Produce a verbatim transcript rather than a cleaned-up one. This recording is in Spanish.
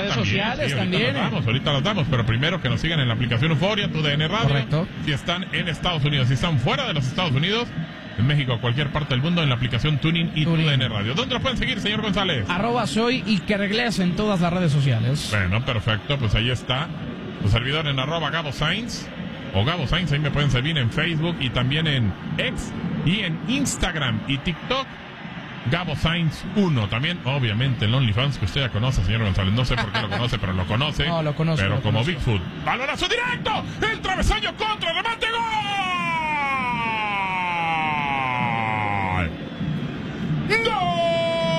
redes también, sociales sí, también. Ahorita las damos, ahorita las damos, pero primero que nos sigan en la aplicación Euforia, tu D N Radio. Correcto. Si están en Estados Unidos, si están fuera de los Estados Unidos, en México, cualquier parte del mundo, en la aplicación Tuning y Tuning. tu D N Radio. ¿Dónde lo pueden seguir, señor González? Arroba soy Ikergles en todas las redes sociales. Bueno, perfecto, pues ahí está. Tu servidor en arroba Gabo Sainz o Gabo Sainz, ahí me pueden seguir en Facebook y también en X y en Instagram y TikTok. Gabo Sainz uno, también obviamente el OnlyFans que usted ya conoce, señor González, no sé por qué lo conoce, pero lo conoce. No, lo conozco, Pero lo como conozco. Bigfoot. ¡Balonazo directo! ¡El travesaño contra remate! ¡Gol! ¡Gol!